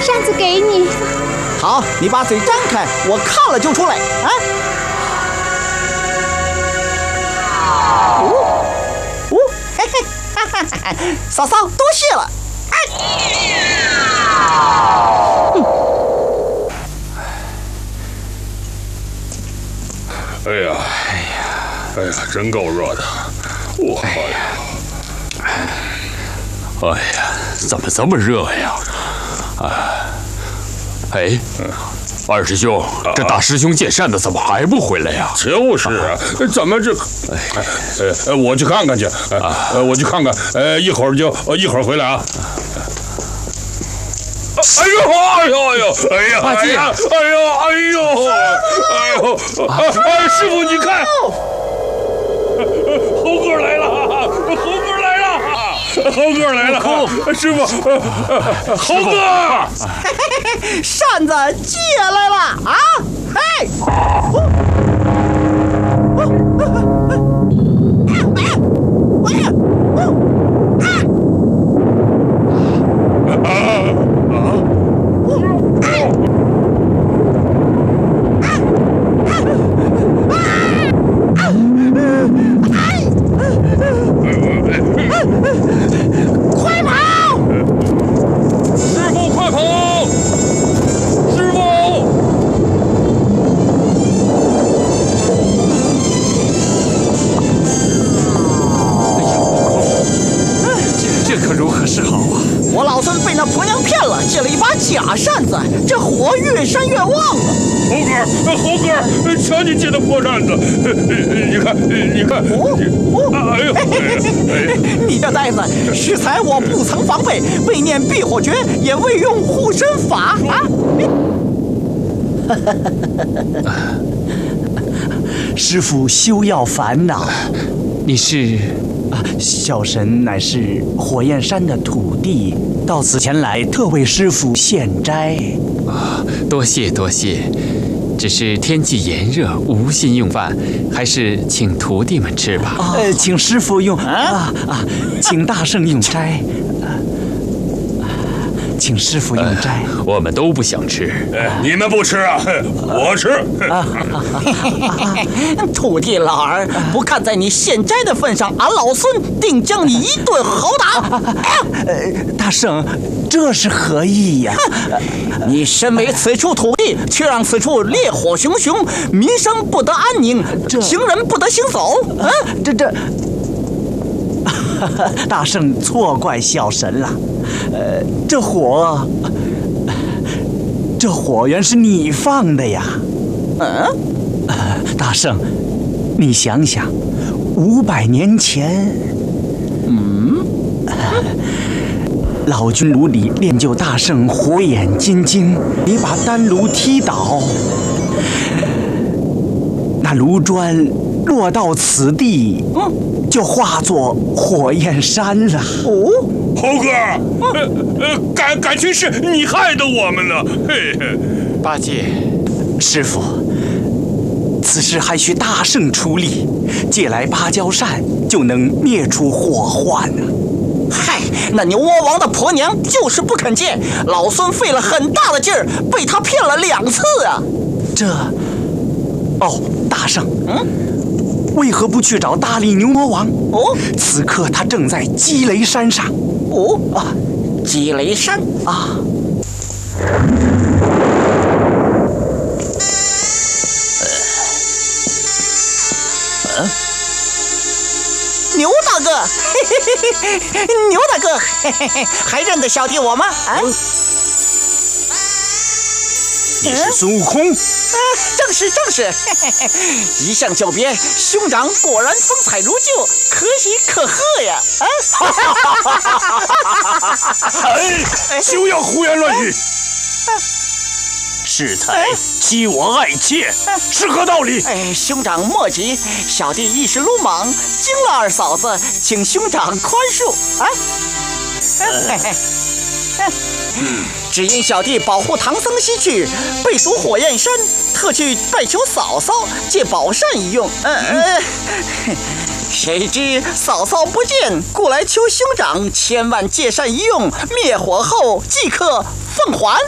扇子给你。 好，你把嘴张开，我看了就出来啊！嘿嘿，哈哈哈！嫂嫂，多谢了。 哎呀，真够热的， 哎呀，怎么这么热呀？二师兄，这大师兄借扇子怎么还不回来呀？ 就是啊，怎么这？我去看看去，我去看看，一会儿回来啊。师傅，你看，猴哥来了，师傅，猴哥， 扇子借来了啊！嘿，快跑！ 师傅，快跑！师傅！ 这可如何是好啊？ 我老孙被那婆娘骗了，借了一把假扇子，这火越扇越旺了。 猴哥，瞧你借的破扇子，你看， 你这呆子，适才我不曾防备，未念避火诀，也未用护身法啊！ 师父休要烦恼， 你是？ 小神乃是火焰山的土地，到此前来特为师父献斋。 多谢。只是天气炎热，无心用饭，还是请徒弟们吃吧。 请师父用请大圣用斋。请师父用斋。 我们都不想吃。 你们不吃啊？我吃。 土地老儿，不看在你献斋的份上，俺老孙定将你一顿好打。 大圣，这是何意呀？ 你身为此处土地，却让此处烈火熊熊，民生不得安宁，行人不得行走。 大圣错怪小神了。这火原是你放的呀。大圣，你想想，500年前，老君炉里练就大圣火眼金睛，你把丹炉踢倒，那炉砖落到此地，就化作火焰山了。 猴哥，感情是你害得我们呢。 八戒， 师父，此事还需大圣出力，借来芭蕉扇就能灭除火患呢。 嗨，那牛魔王的婆娘就是不肯借，老孙费了很大的劲儿，被他骗了2次啊！ 大圣，为何不去找大力牛魔王？此刻他正在积雷山上。 积雷山啊！牛大哥，牛大哥，还认得小弟我吗？ 你是孙悟空？ 正是，一向久别，兄长果然风采如旧，可喜可贺呀！ 休要胡言乱语！ 适才欺我爱妾，是何道理？ 兄长莫急，小弟一时鲁莽，惊了二嫂子，请兄长宽恕啊！只因小弟保护唐僧西去，背属火焰山，特去拜求嫂嫂借宝扇一用。谁知嫂嫂不见，故来求兄长千万借扇一用，灭火后即刻奉还。